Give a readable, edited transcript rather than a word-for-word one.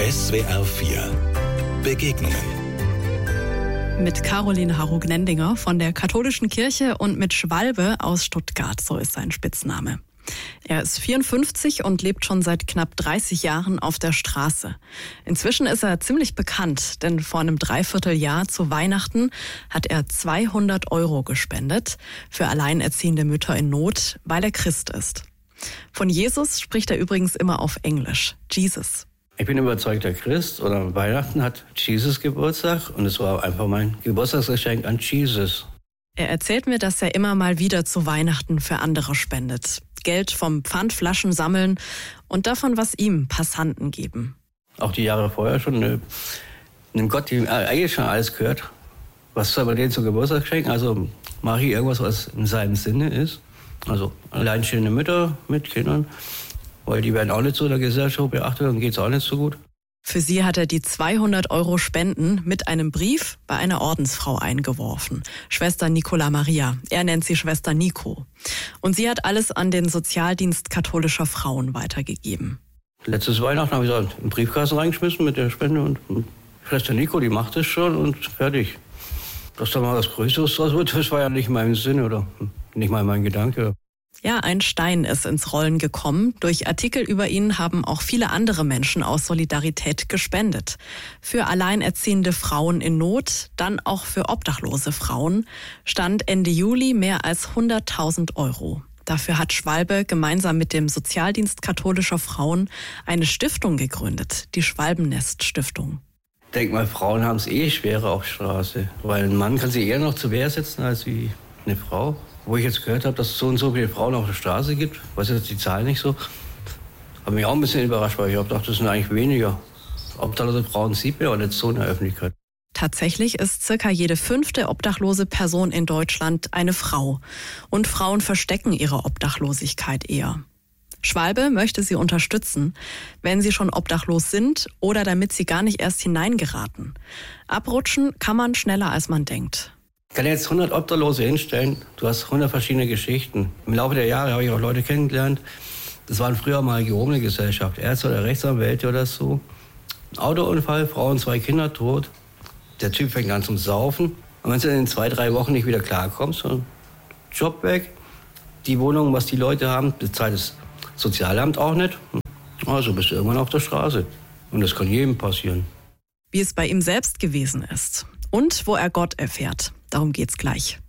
SWR 4 Begegnungen mit Caroline Harro-Gnendinger von der Katholischen Kirche und mit Schwalbe aus Stuttgart, so ist sein Spitzname. Er ist 54 und lebt schon seit knapp 30 Jahren auf der Straße. Inzwischen ist er ziemlich bekannt, denn vor einem Dreivierteljahr zu Weihnachten hat er 200 € gespendet für alleinerziehende Mütter in Not, weil er Christ ist. Von Jesus spricht er übrigens immer auf Englisch, Jesus. Ich bin überzeugter Christ und an Weihnachten hat Jesus Geburtstag und es war einfach mein Geburtstagsgeschenk an Jesus. Er erzählt mir, dass er immer mal wieder zu Weihnachten für andere spendet. Geld vom Pfandflaschen sammeln und davon, was ihm Passanten geben. Auch die Jahre vorher schon, einem Gott, dem eigentlich schon alles gehört. Was soll man denen zum Geburtstag schenken? Also mache ich irgendwas, was in seinem Sinne ist. Also alleinstehende Mütter mit Kindern, weil die werden auch nicht so in der Gesellschaft beachtet und geht es auch nicht so gut. Für sie hat er die 200 € Spenden mit einem Brief bei einer Ordensfrau eingeworfen. Schwester Nicola Maria. Er nennt sie Schwester Nico. Und sie hat alles an den Sozialdienst katholischer Frauen weitergegeben. Letztes Weihnachten habe ich so einen Briefkasten reingeschmissen mit der Spende und Schwester Nico, die macht es schon und fertig. Dass da mal was Größeres draus wird, das war ja nicht mein Sinn oder nicht mal mein Gedanke. Ja, ein Stein ist ins Rollen gekommen. Durch Artikel über ihn haben auch viele andere Menschen aus Solidarität gespendet. Für alleinerziehende Frauen in Not, dann auch für obdachlose Frauen, stand Ende Juli mehr als 100.000 €. Dafür hat Schwalbe gemeinsam mit dem Sozialdienst katholischer Frauen eine Stiftung gegründet, die Schwalbennest-Stiftung. Ich denke mal, Frauen haben es schwerer auf Straße, weil ein Mann kann sich eher noch zur Wehr setzen als wie eine Frau. Wo ich jetzt gehört habe, dass es so und so viele Frauen auf der Straße gibt, weiß jetzt die Zahl nicht so, habe mich auch ein bisschen überrascht, weil ich habe gedacht, das sind eigentlich weniger. Obdachlose Frauen sieht man aber nicht so in der Öffentlichkeit. Tatsächlich ist circa jede 5. obdachlose Person in Deutschland eine Frau. Und Frauen verstecken ihre Obdachlosigkeit eher. Schwalbe möchte sie unterstützen, wenn sie schon obdachlos sind oder damit sie gar nicht erst hineingeraten. Abrutschen kann man schneller, als man denkt. Ich kann jetzt 100 Obdachlose hinstellen, du hast 100 verschiedene Geschichten. Im Laufe der Jahre habe ich auch Leute kennengelernt, das waren früher mal gehobene Gesellschaft, Ärzte oder Rechtsanwälte oder so. Autounfall, Frau und 2 Kinder tot. Der Typ fängt an zum Saufen. Und wenn du in 2-3 Wochen nicht wieder klarkommst, so Job weg, die Wohnung, was die Leute haben, bezahlt das Sozialamt auch nicht. Also bist du irgendwann auf der Straße. Und das kann jedem passieren. Wie es bei ihm selbst gewesen ist und wo er Gott erfährt. Darum geht's gleich.